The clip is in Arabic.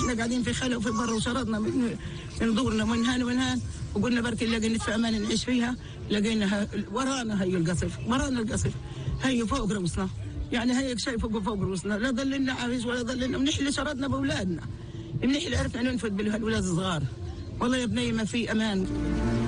احنا قاعدين في خلا وفي بر وشردنا من دورنا من هان ومن هان، وقلنا بركي نلاقي في امان نعيش فيها، لقينا ورانا هي القصف، ورانا القصف هي فوق رؤوسنا، يعني هي شيء فوق رؤوسنا، لا ضللنا عايش ولا ضللنا، منحل شردنا باولادنا، منحل عرفنا ننفذ بالولاد الصغار. والله يا بني ما في امان.